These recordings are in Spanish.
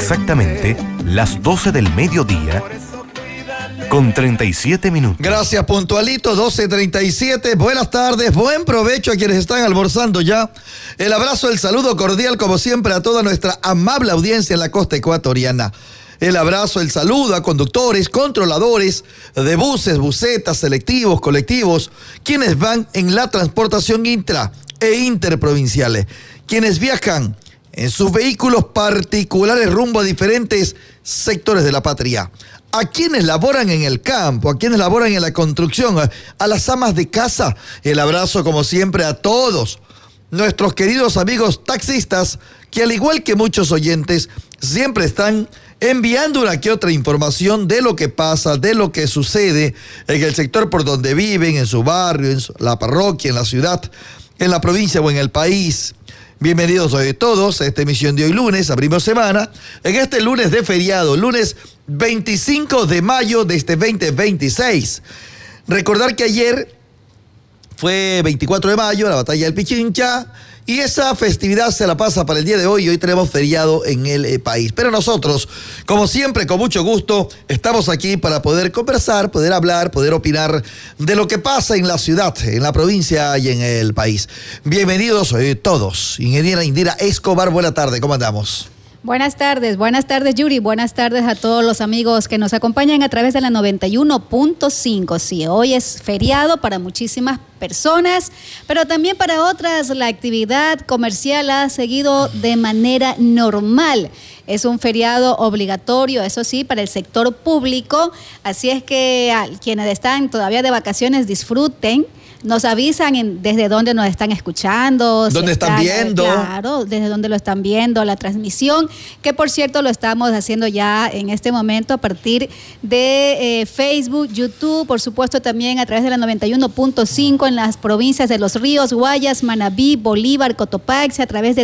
exactamente las 12 del mediodía con 37 minutos. Gracias, puntualito, 12:37. Buenas tardes, buen provecho a quienes están almorzando ya. El abrazo, el saludo cordial, como siempre, a toda nuestra amable audiencia en la costa ecuatoriana. El abrazo, el saludo a conductores, controladores de buses, busetas, selectivos, colectivos, quienes van en la transportación intra e interprovinciales, quienes viajan en sus vehículos particulares rumbo a diferentes sectores de la patria, a quienes laboran en el campo, a quienes laboran en la construcción, a las amas de casa. El abrazo, como siempre, a todos nuestros queridos amigos taxistas, que al igual que muchos oyentes, siempre están enviando una que otra información de lo que pasa, de lo que sucede en el sector por donde viven, en su barrio, en la parroquia, en la ciudad, en la provincia o en el país. Bienvenidos hoy todos a esta emisión de hoy lunes, abrimos semana, en este lunes de feriado, lunes 25 de mayo de este 2026. Recordar que ayer fue 24 de mayo, la batalla del Pichincha, y esa festividad se la pasa para el día de hoy. Hoy tenemos feriado en el país. Pero nosotros, como siempre, con mucho gusto, estamos aquí para poder conversar, poder hablar, poder opinar de lo que pasa en la ciudad, en la provincia y en el país. Bienvenidos todos. Ingeniera Indira Escobar, buena tarde, ¿cómo andamos? Buenas tardes, Yuri, buenas tardes a todos los amigos que nos acompañan a través de la 91.5. Sí, hoy es feriado para muchísimas personas, pero también para otras la actividad comercial ha seguido de manera normal. Es un feriado obligatorio, eso sí, para el sector público, así es que quienes están todavía de vacaciones disfruten. Nos avisan desde dónde nos están escuchando. ¿Dónde están viendo? Claro, desde dónde lo están viendo, la transmisión, que por cierto lo estamos haciendo ya en este momento a partir de Facebook, YouTube, por supuesto también a través de la 91.5 en las provincias de Los Ríos, Guayas, Manabí, Bolívar, Cotopaxi, a través de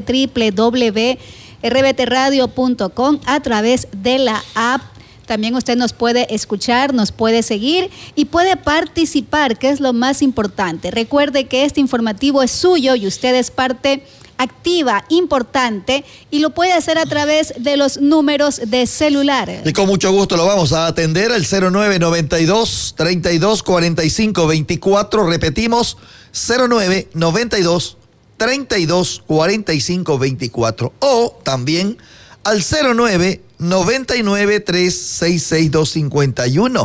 www.rbtradio.com, a través de la app. También usted nos puede escuchar, nos puede seguir y puede participar, que es lo más importante. Recuerde que este informativo es suyo y usted es parte activa, importante, y lo puede hacer a través de los números de celular. Y con mucho gusto lo vamos a atender al 0992-324524. Repetimos, 0992-324524. O también al 0999-366-251.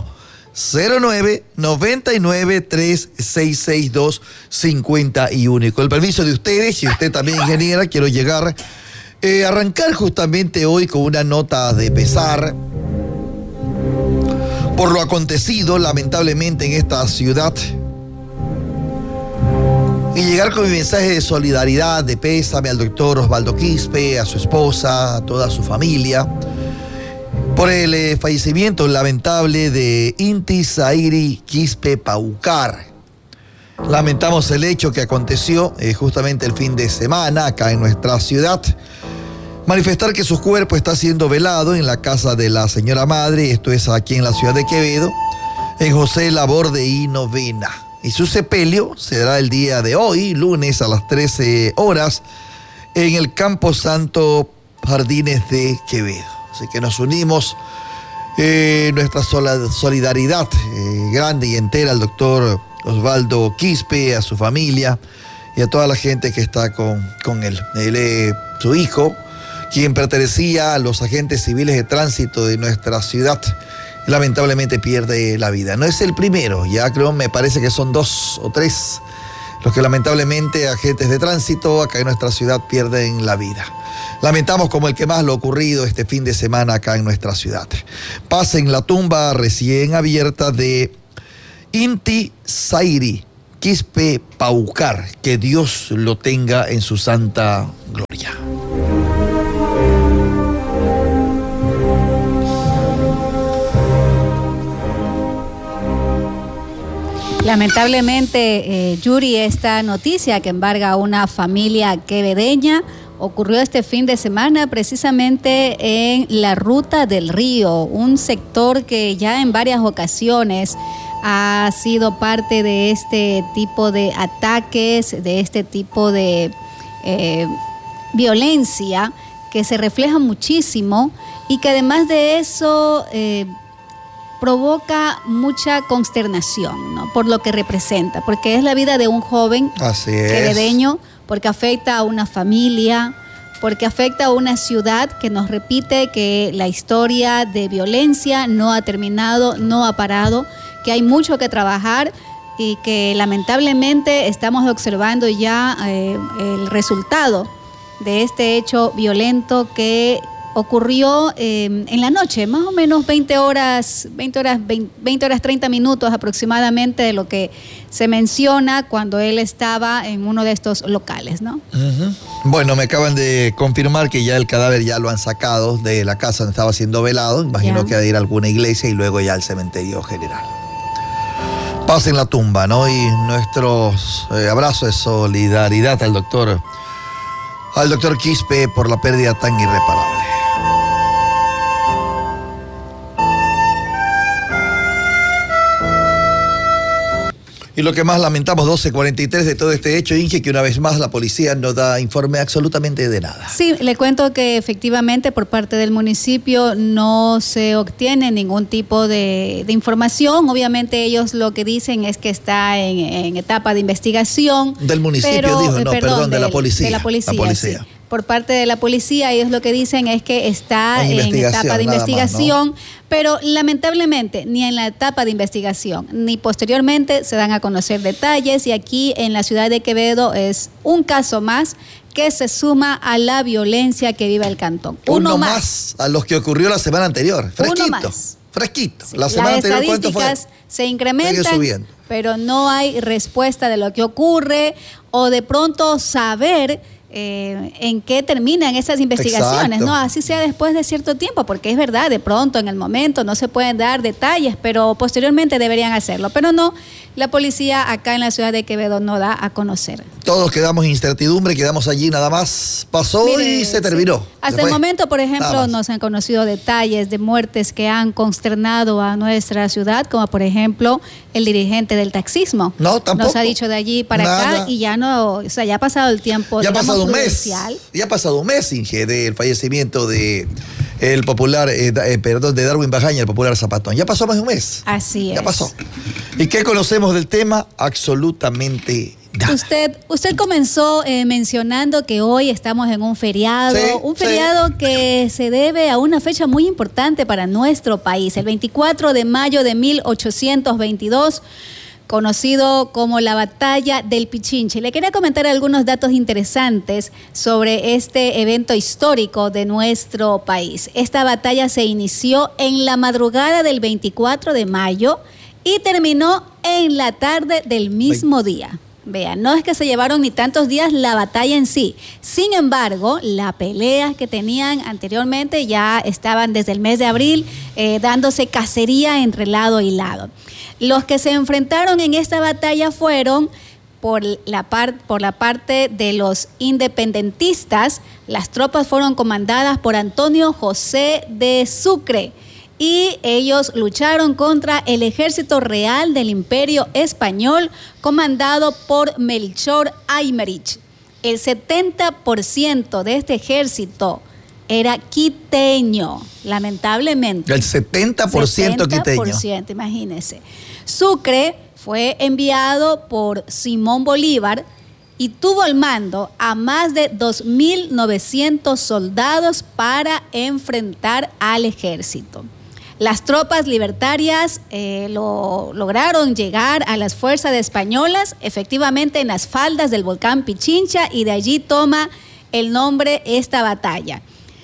0999-366-251. Y con el permiso de ustedes, y usted también, ingeniera, quiero arrancar justamente hoy con una nota de pesar por lo acontecido, lamentablemente, en esta ciudad. Y llegar con mi mensaje de solidaridad, de pésame al doctor Osvaldo Quispe, a su esposa, a toda su familia, por el fallecimiento lamentable de Inti Zairi Quispe Paucar. Lamentamos el hecho que aconteció justamente el fin de semana acá en nuestra ciudad. Manifestar que su cuerpo está siendo velado en la casa de la señora madre, esto es aquí en la ciudad de Quevedo, en José Laborde y Novena. Y su sepelio será el día de hoy, lunes a las 13 horas, en el Campo Santo Jardines de Quevedo. Así que nos unimos nuestra solidaridad grande y entera al doctor Osvaldo Quispe, a su familia y a toda la gente que está con él. Él es su hijo, quien pertenecía a los agentes civiles de tránsito de nuestra ciudad. Lamentablemente pierde la vida. No es el primero, ya creo, me parece que son 2 o 3 los que lamentablemente agentes de tránsito acá en nuestra ciudad pierden la vida. Lamentamos como el que más lo ocurrido este fin de semana acá en nuestra ciudad. Paz en la tumba recién abierta de Inti Zairi Quispe Paucar. Que Dios lo tenga en su santa gloria. Lamentablemente, Yuri, esta noticia que embarga a una familia quevedeña ocurrió este fin de semana precisamente en la Ruta del Río, un sector que ya en varias ocasiones ha sido parte de este tipo de ataques, de este tipo de violencia que se refleja muchísimo y que además de eso provoca mucha consternación, ¿no? Por lo que representa, porque es la vida de un joven quevedeño, porque afecta a una familia, porque afecta a una ciudad que nos repite que la historia de violencia no ha terminado, no ha parado, que hay mucho que trabajar y que lamentablemente estamos observando ya el resultado de este hecho violento que ocurrió en la noche, más o menos 20 horas 30 minutos aproximadamente de lo que se menciona cuando él estaba en uno de estos locales, ¿no? Uh-huh. Bueno, me acaban de confirmar que ya el cadáver ya lo han sacado de la casa donde estaba siendo velado. Imagino que va a ir a alguna iglesia y luego ya al cementerio general. Paz en la tumba, ¿no? Y nuestros abrazos de solidaridad al doctor Quispe por la pérdida tan irreparable. Y lo que más lamentamos, 12:43 de todo este hecho, Inge, que una vez más la policía no da informe absolutamente de nada. Sí, le cuento que efectivamente por parte del municipio no se obtiene ningún tipo de información. Obviamente ellos lo que dicen es que está en etapa de investigación. Del municipio, pero, dijo, no, perdón, de la policía. De la policía. Sí. Por parte de la policía, ellos lo que dicen es que está en etapa de investigación, más, ¿no? Pero lamentablemente ni en la etapa de investigación ni posteriormente se dan a conocer detalles, y aquí en la ciudad de Quevedo es un caso más que se suma a la violencia que vive el cantón. Uno más a los que ocurrió la semana anterior. Fresquito. Uno más. Fresquito. Sí, la semana anterior, ¿cuánto fue? Las estadísticas se incrementan, pero no hay respuesta de lo que ocurre o de pronto saber en qué terminan esas investigaciones. Exacto. ¿No? Así sea después de cierto tiempo, porque es verdad, de pronto en el momento no se pueden dar detalles, pero posteriormente deberían hacerlo. Pero no, la policía acá en la ciudad de Quevedo no da a conocer. Todos quedamos en incertidumbre, quedamos allí, nada más pasó. Mire, y se terminó. Hasta el momento, por ejemplo, no se han conocido detalles de muertes que han consternado a nuestra ciudad, como por ejemplo el dirigente del taxismo. No, tampoco. Nos ha dicho de allí para nada. Acá y ya no, o sea, ya ha pasado el tiempo. Ya ha pasado un mes. Ya ha pasado un mes, Inge, del fallecimiento de el popular, de Darwin Bajaña, el popular Zapatón. Ya pasó más de un mes. Así es. Ya pasó. ¿Y qué conocemos del tema? Absolutamente nada. Usted comenzó mencionando que hoy estamos en un feriado, que se debe a una fecha muy importante para nuestro país, el 24 de mayo de 1822, conocido como la Batalla del Pichinche. Le quería comentar algunos datos interesantes sobre este evento histórico de nuestro país. Esta batalla se inició en la madrugada del 24 de mayo y terminó en la tarde del mismo día. Vean, no es que se llevaron ni tantos días la batalla en sí. Sin embargo, las peleas que tenían anteriormente ya estaban desde el mes de abril dándose cacería entre lado y lado. Los que se enfrentaron en esta batalla fueron por la parte de los independentistas. Las tropas fueron comandadas por Antonio José de Sucre y ellos lucharon contra el ejército real del Imperio Español comandado por Melchor Aymerich. El 70% de este ejército era quiteño, lamentablemente. El 70% quiteño. 70%, imagínense. Sucre fue enviado por Simón Bolívar y tuvo al mando a más de 2.900 soldados para enfrentar al ejército. Las tropas libertarias lograron llegar a las fuerzas españolas, efectivamente en las faldas del volcán Pichincha, y de allí toma el nombre esta batalla.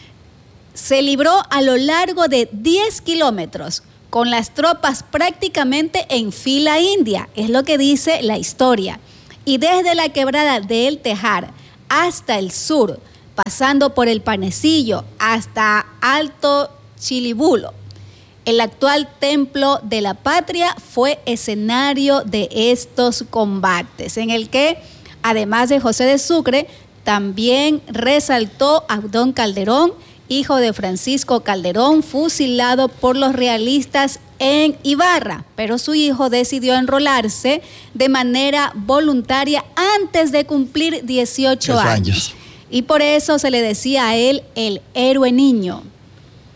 Se libró a lo largo de 10 kilómetros, con las tropas prácticamente en fila india, es lo que dice la historia. Y desde la quebrada de El Tejar hasta el sur, pasando por el Panecillo hasta Alto Chilibulo, el actual Templo de la Patria fue escenario de estos combates, en el que, además de José de Sucre, también resaltó Abdón Calderón, hijo de Francisco Calderón, fusilado por los realistas en Ibarra, pero su hijo decidió enrolarse de manera voluntaria antes de cumplir 18 años. Y por eso se le decía a él el héroe niño.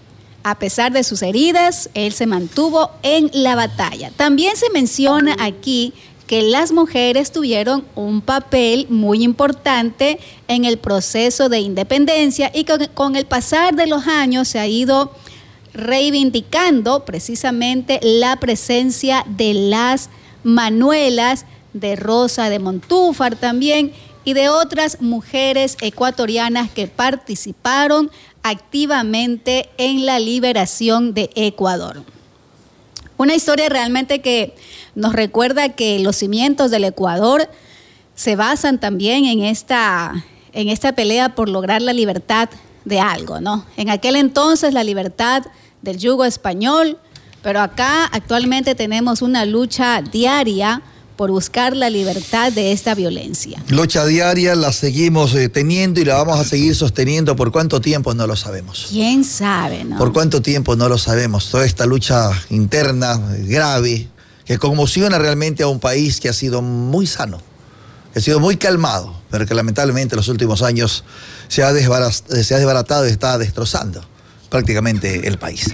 A pesar de sus heridas, él se mantuvo en la batalla. También se menciona aquí que las mujeres tuvieron un papel muy importante en el proceso de independencia y que con el pasar de los años se ha ido reivindicando precisamente la presencia de las Manuelas, de Rosa de Montúfar también, y de otras mujeres ecuatorianas que participaron activamente en la liberación de Ecuador. Una historia realmente que nos recuerda que los cimientos del Ecuador se basan también en esta pelea por lograr la libertad de algo, ¿no? En aquel entonces la libertad del yugo español, pero acá actualmente tenemos una lucha diaria por buscar la libertad de esta violencia. Lucha diaria, la seguimos teniendo y la vamos a seguir sosteniendo. ¿Por cuánto tiempo? No lo sabemos. ¿Quién sabe, no? ¿Por cuánto tiempo? No lo sabemos. Toda esta lucha interna, grave, que conmociona realmente a un país que ha sido muy sano, que ha sido muy calmado, pero que lamentablemente en los últimos años se ha desbaratado y está destrozando prácticamente el país.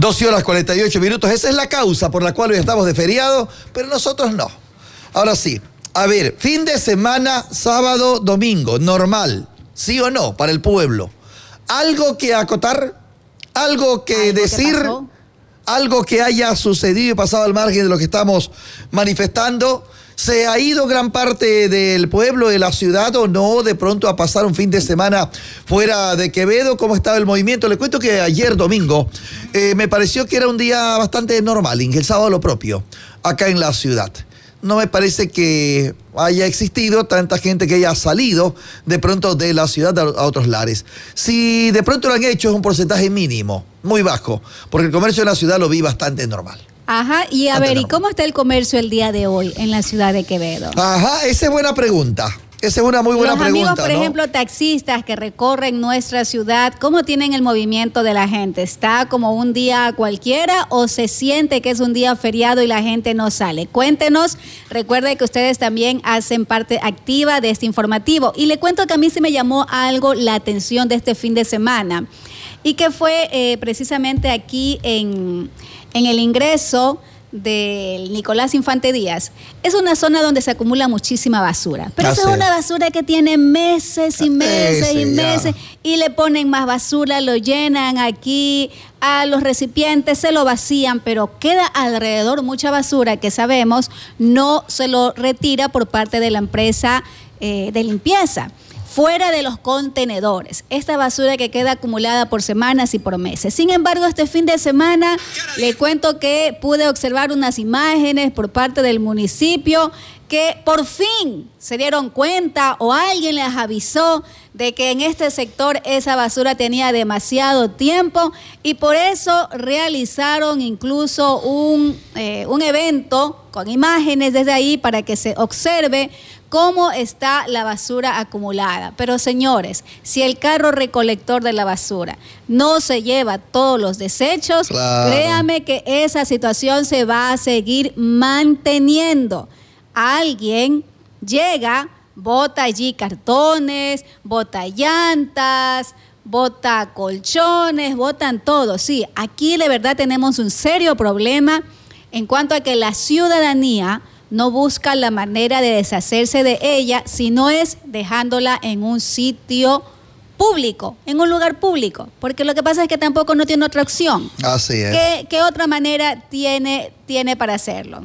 12:48. Esa es la causa por la cual hoy estamos de feriado, pero nosotros no. Ahora sí, a ver, fin de semana, sábado, domingo, normal, ¿sí o no? Para el pueblo. ¿Algo que acotar? ¿Algo que decir? ¿Algo que haya sucedido y pasado al margen de lo que estamos manifestando? ¿Se ha ido gran parte del pueblo, de la ciudad o no, de pronto a pasar un fin de semana fuera de Quevedo? ¿Cómo estaba el movimiento? Les cuento que ayer domingo me pareció que era un día bastante normal, el sábado lo propio, acá en la ciudad. No me parece que haya existido tanta gente que haya salido de pronto de la ciudad a otros lares. Si de pronto lo han hecho es un porcentaje mínimo, muy bajo, porque el comercio en la ciudad lo vi bastante normal. Ajá, y a ver, ¿y cómo está el comercio el día de hoy en la ciudad de Quevedo? Ajá, esa es buena pregunta. Esa es una muy buena pregunta. Los amigos, por ejemplo, taxistas que recorren nuestra ciudad, ¿cómo tienen el movimiento de la gente? ¿Está como un día cualquiera o se siente que es un día feriado y la gente no sale? Cuéntenos. Recuerde que ustedes también hacen parte activa de este informativo. Y le cuento que a mí se me llamó algo la atención de este fin de semana y que fue precisamente aquí en el ingreso del Nicolás Infante Díaz. Es una zona donde se acumula muchísima basura, pero esa es una basura que tiene meses y meses y meses, y le ponen más basura, lo llenan aquí a los recipientes, se lo vacían, pero queda alrededor mucha basura que sabemos no se lo retira por parte de la empresa de limpieza. Fuera de los contenedores, esta basura que queda acumulada por semanas y por meses. Sin embargo, este fin de semana le cuento que pude observar unas imágenes por parte del municipio que por fin se dieron cuenta o alguien les avisó de que en este sector esa basura tenía demasiado tiempo y por eso realizaron incluso un evento con imágenes desde ahí para que se observe cómo está la basura acumulada. Pero señores, si el carro recolector de la basura no se lleva todos los desechos, claro, créame que esa situación se va a seguir manteniendo. Alguien llega, bota allí cartones, bota llantas, bota colchones, botan todo. Sí, aquí de verdad tenemos un serio problema en cuanto a que la ciudadanía no busca la manera de deshacerse de ella, sino es dejándola en un sitio público, en un lugar público, porque lo que pasa es que tampoco no tiene otra opción. Así es. ¿Qué otra manera tiene para hacerlo?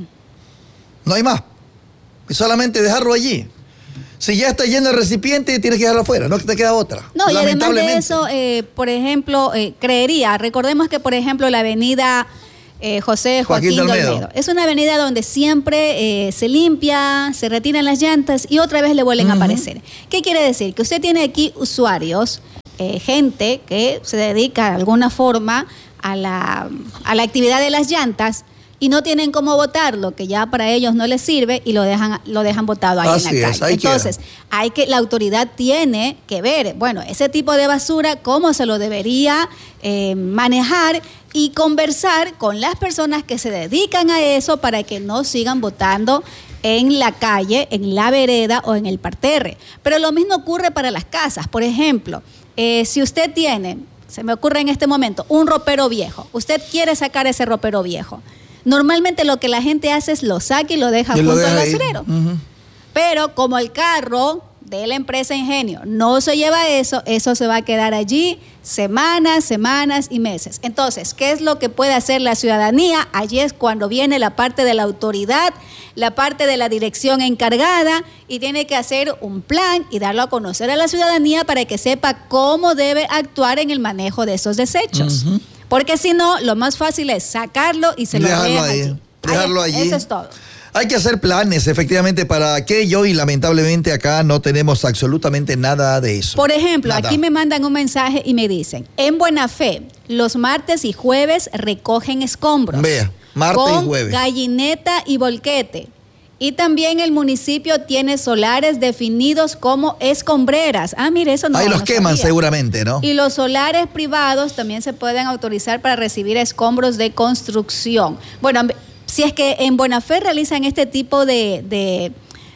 No hay más. Y solamente dejarlo allí. Si ya está lleno el recipiente, tienes que dejarlo afuera, no te queda otra. No, y además de eso, por ejemplo, recordemos que, por ejemplo, la avenida José Joaquín de Olmedo es una avenida donde siempre se limpia, se retiran las llantas y otra vez le vuelven a aparecer. ¿Qué quiere decir? Que usted tiene aquí usuarios, gente que se dedica de alguna forma a la actividad de las llantas y no tienen cómo botarlo, que ya para ellos no les sirve y lo dejan botado ahí en la calle. Entonces, la autoridad tiene que ver, bueno, ese tipo de basura, cómo se lo debería manejar y conversar con las personas que se dedican a eso para que no sigan botando en la calle, en la vereda o en el parterre. Pero lo mismo ocurre para las casas. Por ejemplo, si usted tiene se me ocurre en este momento, un ropero viejo. Usted quiere sacar ese ropero viejo. Normalmente lo que la gente hace es lo saca y lo deja junto al basurero. Pero como el carro de la empresa Ingenio no se lleva eso se va a quedar allí semanas y meses. Entonces, ¿qué es lo que puede hacer la ciudadanía? Allí es cuando viene la parte de la autoridad, la parte de la dirección encargada, y tiene que hacer un plan y darlo a conocer a la ciudadanía para que sepa cómo debe actuar en el manejo de esos desechos. Porque si no, lo más fácil es sacarlo y se lo deja allí. Dejarlo allí. Eso es todo. Hay que hacer planes, efectivamente, para aquello, y lamentablemente acá no tenemos absolutamente nada de eso. Por ejemplo, aquí me mandan un mensaje y me dicen, en Buena Fe, los martes y jueves recogen escombros. Vea, martes y jueves. Gallineta y volquete. Y también el municipio tiene solares definidos como escombreras. Ah, mire, eso no. Ahí los queman seguramente, ¿no? Y los solares privados también se pueden autorizar para recibir escombros de construcción. Bueno, si es que en Buena Fe realizan este tipo de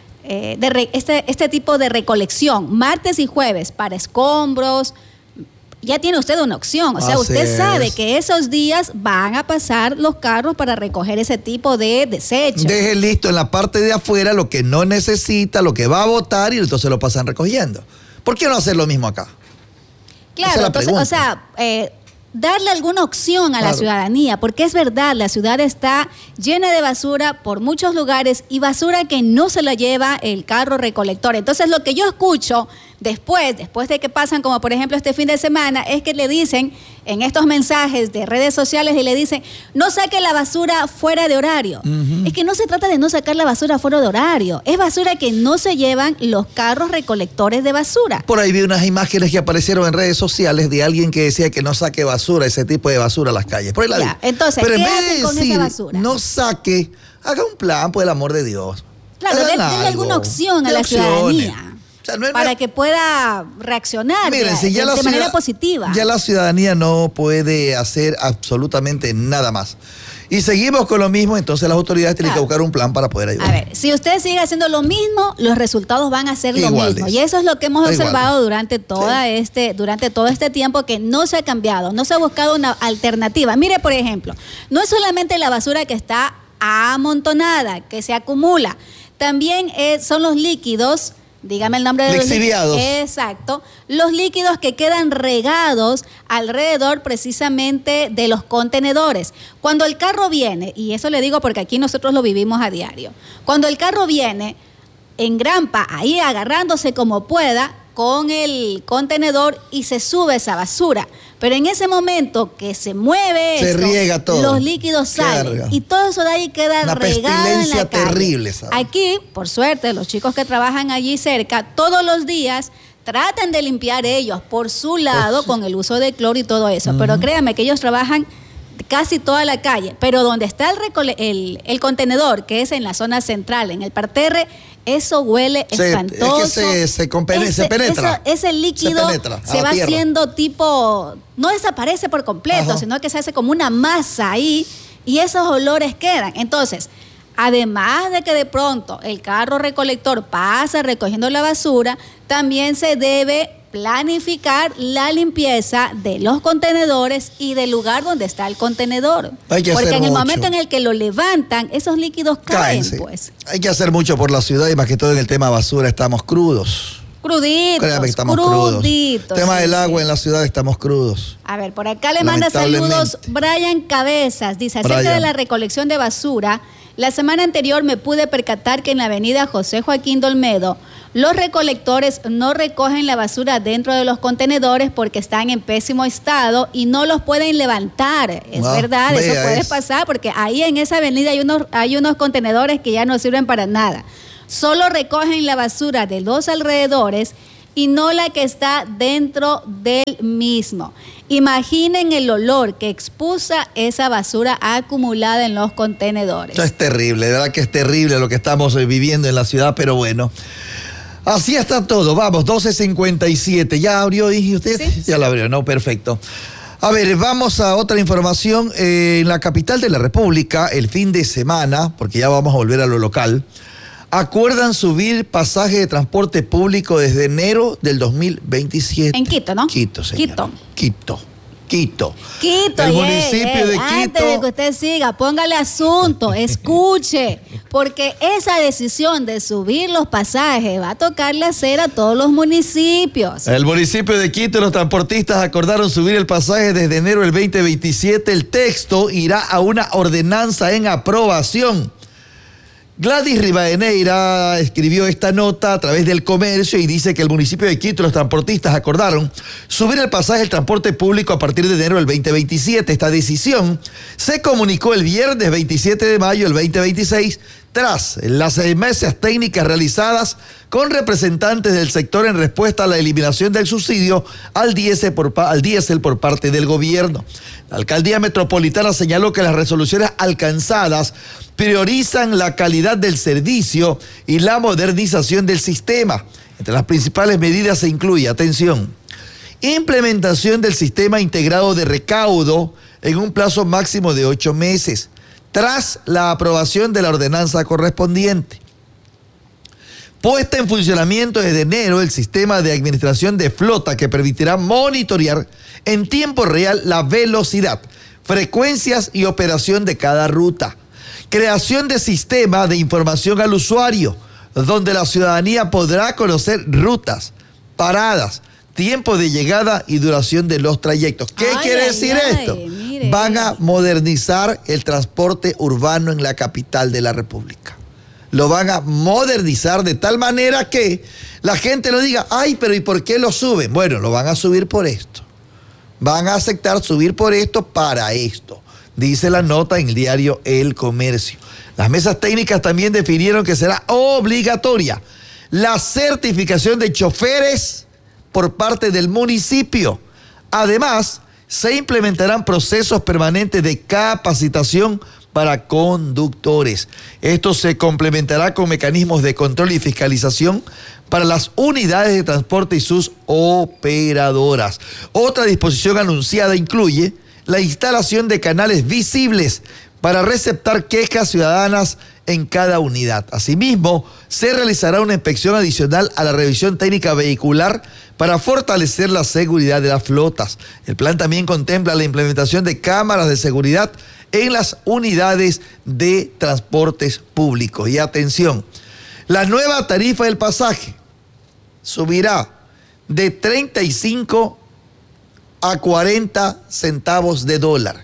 tipo de recolección, martes y jueves, para escombros, ya tiene usted una opción. O sea, usted sabe que esos días van a pasar los carros para recoger ese tipo de desechos. Deje listo en la parte de afuera lo que no necesita, lo que va a botar, y entonces lo pasan recogiendo. ¿Por qué no hacer lo mismo acá? Claro, entonces, o sea, darle alguna opción a la ciudadanía, porque es verdad, la ciudad está llena de basura por muchos lugares, y basura que no se la lleva el carro recolector. Entonces, lo que yo escucho después de que pasan, como por ejemplo este fin de semana, es que le dicen en estos mensajes de redes sociales, y le dicen, no saque la basura fuera de horario. Es que no se trata de no sacar la basura fuera de horario, es basura que no se llevan los carros recolectores de basura. Por ahí vi unas imágenes que aparecieron en redes sociales de alguien que decía que no saque basura, ese tipo de basura a las calles. Por ahí la vi. Entonces, pero ¿qué en vez hacen de con decir, esa basura? No saque, haga un plan, por el amor de Dios. Claro, denle alguna opción a la ciudadanía. O sea, para que pueda reaccionar de manera positiva. Ya la ciudadanía no puede hacer absolutamente nada más. Y seguimos con lo mismo, entonces las autoridades tienen que buscar un plan para poder ayudar. A ver, si usted sigue haciendo lo mismo, los resultados van a ser lo mismo. Y eso es lo que hemos observado durante todo este tiempo, que no se ha cambiado, no se ha buscado una alternativa. Mire, por ejemplo, no es solamente la basura que está amontonada, que se acumula, también son los líquidos. Dígame el nombre de los líquidos. Exacto. Los líquidos que quedan regados alrededor precisamente de los contenedores. Cuando el carro viene, y eso le digo porque aquí nosotros lo vivimos a diario, cuando el carro viene, engrampa ahí agarrándose como pueda con el contenedor y se sube esa basura. Pero en ese momento que se mueve riega todo, los líquidos salen y todo eso de ahí queda regado en la calle. Terrible, ¿sabes? Aquí, por suerte, los chicos que trabajan allí cerca, todos los días tratan de limpiar ellos por su lado con el uso de cloro y todo eso. Pero créanme que ellos trabajan casi toda la calle. Pero donde está el contenedor, que es en la zona central, en el parterre, eso huele espantoso. Es que se penetra. Ese líquido se va haciendo tipo, no desaparece por completo, sino que se hace como una masa ahí, y esos olores quedan. Entonces, además de que de pronto el carro recolector pasa recogiendo la basura, también se debe planificar la limpieza de los contenedores y del lugar donde está el contenedor. Porque en el momento en el que lo levantan, esos líquidos caen, pues. Hay que hacer mucho por la ciudad, y más que todo en el tema basura estamos crudos. Créame que estamos crudos. El tema del agua en la ciudad, estamos crudos. A ver, por acá le manda saludos Brian Cabezas. Dice, acerca de la recolección de basura, la semana anterior me pude percatar que en la avenida José Joaquín Dolmedo, los recolectores no recogen la basura dentro de los contenedores porque están en pésimo estado y no los pueden levantar. Es verdad, eso puede pasar, porque ahí en esa avenida hay unos contenedores que ya no sirven para nada. Solo recogen la basura de los alrededores y no la que está dentro del mismo. Imaginen el olor que expulsa esa basura acumulada en los contenedores. Eso es terrible, de verdad que es terrible lo que estamos viviendo en la ciudad, pero bueno. Así está todo. Vamos, 12:57. ¿Ya abrió, dije usted? Sí. Ya la abrió, ¿no? Perfecto. A ver, vamos a otra información. En la capital de la República, el fin de semana, porque ya vamos a volver a lo local, acuerdan subir pasaje de transporte público desde enero del 2027. En Quito, ¿no? Quito, señora. Quito. Quito. El municipio de Quito. Antes de que usted siga, póngale asunto, escuche, porque esa decisión de subir los pasajes va a tocarle hacer a todos los municipios. El municipio de Quito y los transportistas acordaron subir el pasaje desde enero del 2027. El texto irá a una ordenanza en aprobación. Gladys Rivadeneira escribió esta nota a través del Comercio y dice que el municipio de Quito y los transportistas acordaron subir el pasaje del transporte público a partir de enero del 2027. Esta decisión se comunicó el viernes 27 de mayo del 2026 tras las mesas técnicas realizadas con representantes del sector en respuesta a la eliminación del subsidio al diésel por parte del gobierno. La alcaldía metropolitana señaló que las resoluciones alcanzadas priorizan la calidad del servicio y la modernización del sistema. Entre las principales medidas se incluye, atención, implementación del sistema integrado de recaudo en un plazo máximo de 8 meses, tras la aprobación de la ordenanza correspondiente. Puesta en funcionamiento desde enero el sistema de administración de flota que permitirá monitorear en tiempo real la velocidad, frecuencias y operación de cada ruta. Creación de sistema de información al usuario, donde la ciudadanía podrá conocer rutas, paradas, tiempo de llegada y duración de los trayectos. ¿Qué quiere decir esto? Mire. Van a modernizar el transporte urbano en la capital de la República. Lo van a modernizar de tal manera que la gente no diga, ay, pero ¿y por qué lo suben? Bueno, lo van a subir por esto. Van a aceptar subir por esto para esto, dice la nota en el diario El Comercio. Las mesas técnicas también definieron que será obligatoria la certificación de choferes por parte del municipio. Además, se implementarán procesos permanentes de capacitación para conductores. Esto se complementará con mecanismos de control y fiscalización para las unidades de transporte y sus operadoras. Otra disposición anunciada incluye la instalación de canales visibles para receptar quejas ciudadanas en cada unidad. Asimismo, se realizará una inspección adicional a la revisión técnica vehicular para fortalecer la seguridad de las flotas. El plan también contempla la implementación de cámaras de seguridad en las unidades de transportes públicos. Y atención, la nueva tarifa del pasaje subirá de 35 a 40 centavos de dólar.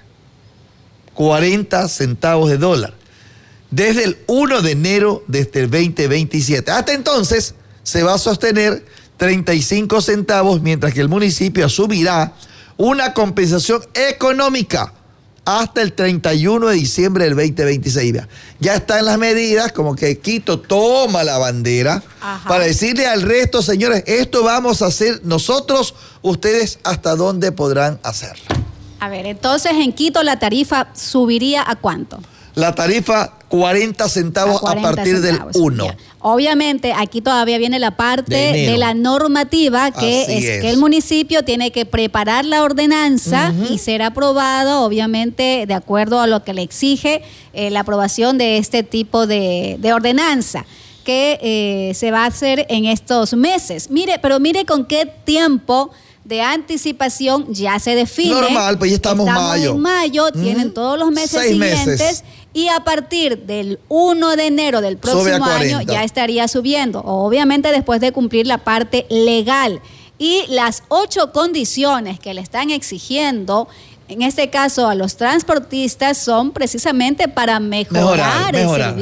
40 centavos de dólar. Desde el 1 de enero de este 2027. Hasta entonces se va a sostener 35 centavos, mientras que el municipio asumirá una compensación económica hasta el 31 de diciembre del 2026. Ya están las medidas, como que Quito toma la bandera. Ajá. Para decirle al resto, señores, esto vamos a hacer nosotros, ustedes hasta dónde podrán hacerlo. A ver, entonces en Quito la tarifa subiría ¿a cuánto? La tarifa 40 centavos a partir del 1. Ya. Obviamente aquí todavía viene la parte de la normativa, que es que el municipio tiene que preparar la ordenanza y ser aprobado, obviamente, de acuerdo a lo que le exige la aprobación de este tipo de ordenanza, que se va a hacer en estos meses. Mire con qué tiempo de anticipación ya se define. Normal, pues ya estamos en mayo, tienen todos los meses 6 siguientes. Meses. Y a partir del 1 de enero del próximo año ya estaría subiendo, obviamente después de cumplir la parte legal. Y las 8 condiciones que le están exigiendo, en este caso a los transportistas, son precisamente para mejorar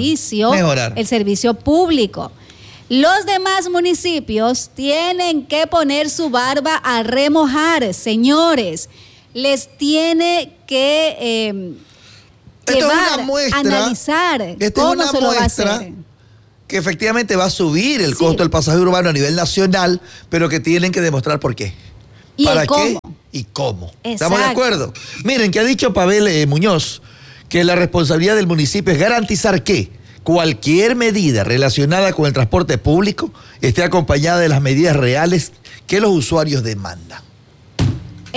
el servicio público. Los demás municipios tienen que poner su barba a remojar, señores. Les tiene que llevar, analizar cómo se lo va a hacer. Que efectivamente va a subir el costo del pasaje urbano a nivel nacional, pero que tienen que demostrar por qué. ¿Y ¿Para qué? ¿Y cómo? Exacto. ¿Estamos de acuerdo? Miren, que ha dicho Pavel Muñoz que la responsabilidad del municipio es garantizar que cualquier medida relacionada con el transporte público esté acompañada de las medidas reales que los usuarios demandan.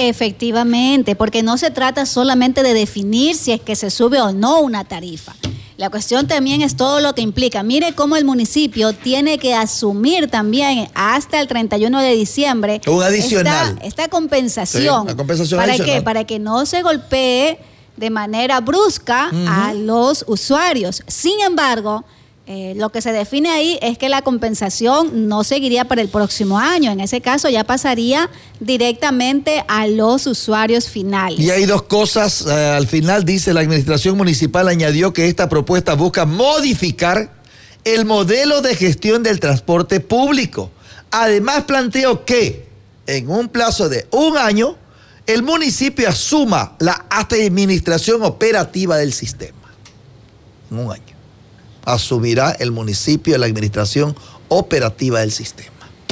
Efectivamente, porque no se trata solamente de definir si es que se sube o no una tarifa. La cuestión también es todo lo que implica. Mire cómo el municipio tiene que asumir también hasta el 31 de diciembre un adicional. Esta compensación. Sí, la compensación ¿Para adicional. qué? Para que no se golpee de manera brusca a los usuarios. Sin embargo, lo que se define ahí es que la compensación no seguiría para el próximo año. En ese caso ya pasaría directamente a los usuarios finales. Y hay dos cosas. Al final dice, la administración municipal añadió que esta propuesta busca modificar el modelo de gestión del transporte público. Además planteó que en un plazo de un año el municipio asuma la administración operativa del sistema. En un año asumirá el municipio la administración operativa del sistema.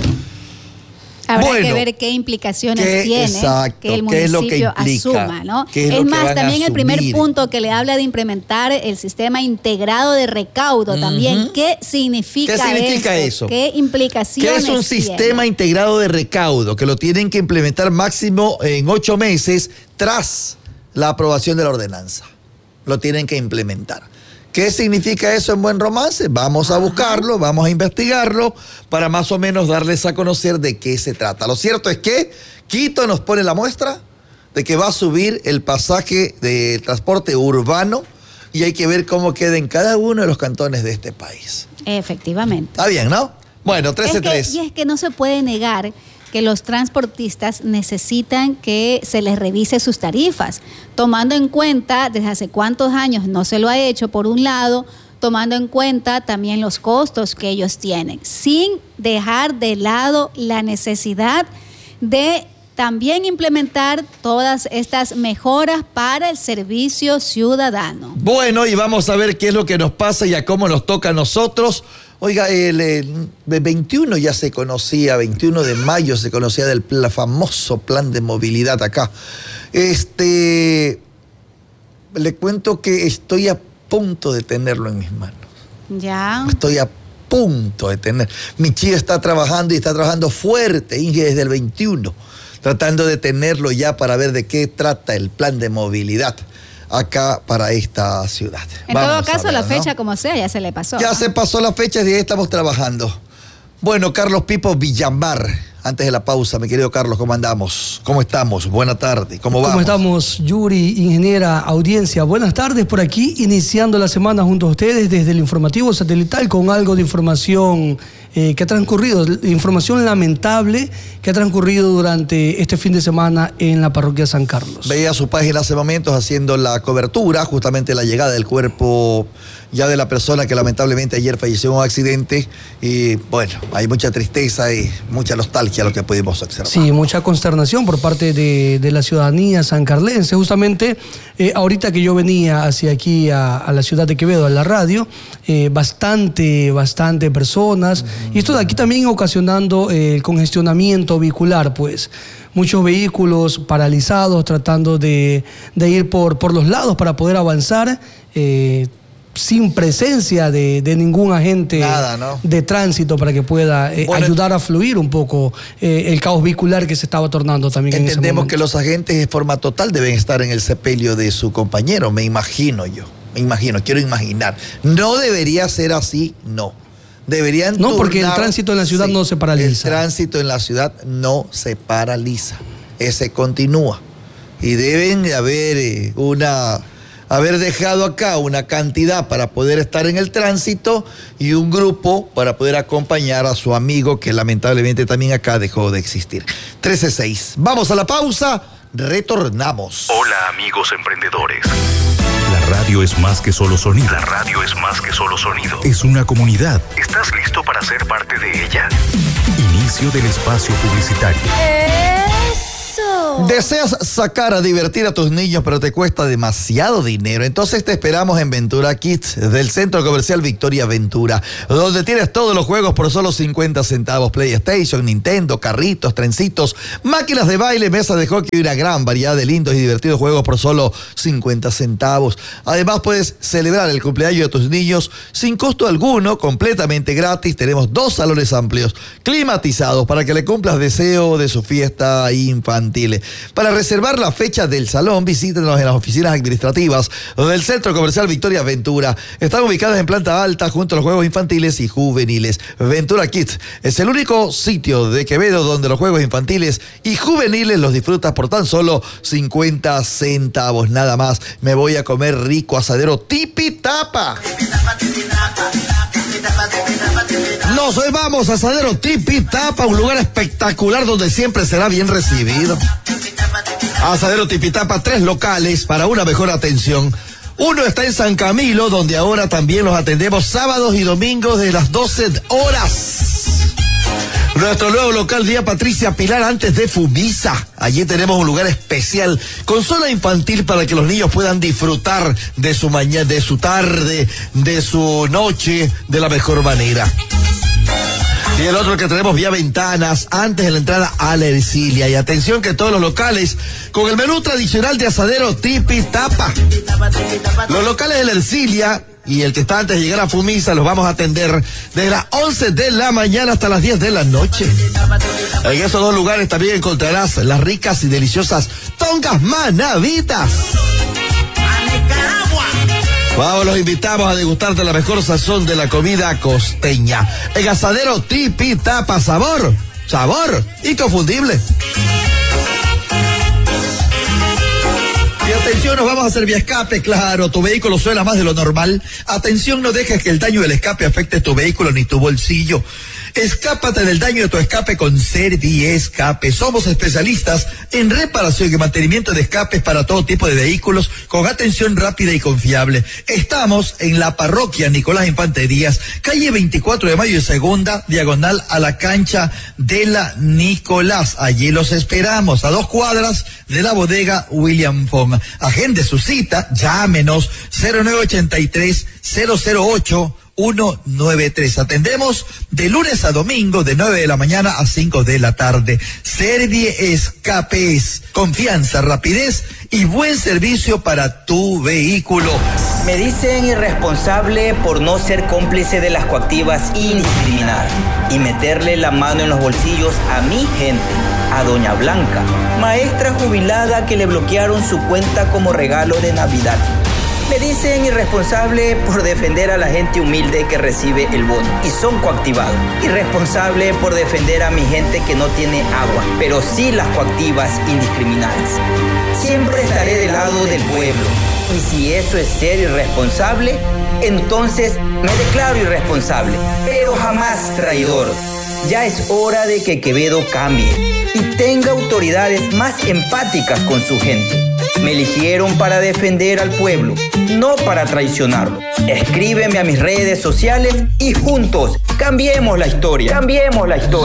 Habrá que ver qué implicaciones tiene que el municipio asuma, ¿no? Es más, también el primer punto que le habla de implementar el sistema integrado de recaudo también. ¿Qué significa eso? ¿Qué implicaciones tiene? ¿Qué es un sistema integrado de recaudo? Que lo tienen que implementar máximo en 8 meses tras la aprobación de la ordenanza. Lo tienen que implementar. ¿Qué significa eso en buen romance? Vamos a buscarlo, vamos a investigarlo para más o menos darles a conocer de qué se trata. Lo cierto es que Quito nos pone la muestra de que va a subir el pasaje de transporte urbano y hay que ver cómo queda en cada uno de los cantones de este país. Efectivamente. Está bien, ¿no? Bueno, 13-3. Y es que no se puede negar que los transportistas necesitan que se les revise sus tarifas, tomando en cuenta desde hace cuántos años no se lo ha hecho, por un lado, tomando en cuenta también los costos que ellos tienen, sin dejar de lado la necesidad de también implementar todas estas mejoras para el servicio ciudadano. Bueno, y vamos a ver qué es lo que nos pasa y a cómo nos toca a nosotros. Oiga, el 21 ya se conocía, 21 de mayo se conocía del famoso plan de movilidad acá. Le cuento que estoy a punto de tenerlo en mis manos. Ya. Estoy a punto de tener. Mi tío está trabajando y está trabajando fuerte, Inge, desde el 21, tratando de tenerlo ya para ver de qué trata el plan de movilidad acá para esta ciudad. En todo caso, la fecha, como sea, ya se le pasó. Ya se pasó la fecha y ya estamos trabajando. Bueno, Carlos Pipo Villamar, antes de la pausa, mi querido Carlos, ¿cómo andamos? ¿Cómo estamos? Buena tarde, ¿cómo vamos? ¿Cómo estamos, Yuri, ingeniera, audiencia? Buenas tardes por aquí, iniciando la semana junto a ustedes desde el informativo satelital con algo de información que ha transcurrido, información lamentable que ha transcurrido durante este fin de semana en la parroquia San Carlos. Veía su página hace momentos haciendo la cobertura, justamente la llegada del cuerpo ya de la persona que lamentablemente ayer falleció en un accidente y bueno, hay mucha tristeza y mucha nostalgia lo que pudimos observar. Sí, mucha consternación por parte de la ciudadanía sancarlense. Justamente ahorita que yo venía hacia aquí a la ciudad de Quevedo, a la radio, bastante personas. Y esto de aquí también ocasionando el congestionamiento vehicular, pues. Muchos vehículos paralizados tratando de ir por los lados para poder avanzar, sin presencia de ningún agente de tránsito para que pueda ayudar a fluir un poco el caos vehicular que se estaba tornando también en ese momento. Entendemos que los agentes de forma total deben estar en el sepelio de su compañero, me imagino yo. Quiero imaginar. No debería ser así, no. Deberían no, porque el tránsito en la ciudad no se paraliza. El tránsito en la ciudad no se paraliza, ese continúa. Y deben de haber dejado acá una cantidad para poder estar en el tránsito y un grupo para poder acompañar a su amigo que lamentablemente también acá dejó de existir. 13:06. Vamos a la pausa, retornamos. Hola amigos emprendedores. La radio es más que solo sonido. La radio es más que solo sonido. Es una comunidad. ¿Estás listo para ser parte de ella? Inicio del espacio publicitario. ¿Deseas sacar a divertir a tus niños pero te cuesta demasiado dinero? Entonces te esperamos en Ventura Kids del Centro Comercial Victoria Ventura, donde tienes todos los juegos por solo 50 centavos. PlayStation, Nintendo, carritos, trencitos, máquinas de baile, mesas de hockey y una gran variedad de lindos y divertidos juegos por solo 50 centavos. Además puedes celebrar el cumpleaños de tus niños sin costo alguno, completamente gratis. Tenemos 2 salones amplios, climatizados para que le cumplas deseo de su fiesta infantil. infantiles. Para reservar la fecha del salón, visítenos en las oficinas administrativas del Centro Comercial Victoria Ventura. Están ubicadas en planta alta junto a los juegos infantiles y juveniles. Ventura Kids es el único sitio de Quevedo donde los juegos infantiles y juveniles los disfrutas por tan solo 50 centavos. Nada más. Me voy a comer rico asadero Tipitapa. Nos vamos a asadero Tipitapa, un lugar espectacular donde siempre será bien recibido. Asadero Tipitapa, 3 locales para una mejor atención. Uno está en San Camilo, donde ahora también los atendemos sábados y domingos de las 12 horas. Nuestro nuevo local, Vía Patricia Pilar, antes de Fumisa. Allí tenemos un lugar especial con zona infantil para que los niños puedan disfrutar de su mañana, de su tarde, de su noche, de la mejor manera. Y el otro que tenemos, Vía Ventanas, antes de la entrada a la Ercilia. Y atención que todos los locales con el menú tradicional de asadero Tipitapa. Los locales de la Ercilia y el que está antes de llegar a Fumisa los vamos a atender desde las 11 de la mañana hasta las 10 de la noche. En esos 2 lugares también encontrarás las ricas y deliciosas tongas manavitas. Vamos, los invitamos a degustar de la mejor sazón de la comida costeña. En asadero Tipitapa, sabor inconfundible. Y atención, nos vamos a hacer vía escape, claro, tu vehículo suena más de lo normal. Atención, no dejes que el daño del escape afecte tu vehículo ni tu bolsillo. Escápate del daño de tu escape con Serviescape. Somos especialistas en reparación y mantenimiento de escapes para todo tipo de vehículos con atención rápida y confiable. Estamos en la parroquia Nicolás Infante Díaz, calle 24 de Mayo y Segunda, diagonal a la cancha de la Nicolás. Allí los esperamos, a 2 cuadras de la bodega William Fong. Agende su cita, llámenos 0983 008 193. Atendemos de lunes a domingo de 9 de la mañana a 5 de la tarde. Serviescape es confianza, rapidez y buen servicio para tu vehículo. Me dicen irresponsable por no ser cómplice de las coactivas indiscriminadas y meterle la mano en los bolsillos a mi gente, a doña Blanca, maestra jubilada que le bloquearon su cuenta como regalo de Navidad. Me dicen irresponsable por defender a la gente humilde que recibe el bono y son coactivados. Irresponsable por defender a mi gente que no tiene agua, pero sí las coactivas indiscriminadas. Siempre estaré del lado del pueblo. Y si eso es ser irresponsable, entonces me declaro irresponsable, pero jamás traidor. Ya es hora de que Quevedo cambie y tenga autoridades más empáticas con su gente. Me eligieron para defender al pueblo, no para traicionarlo. Escríbeme a mis redes sociales y juntos cambiemos la historia.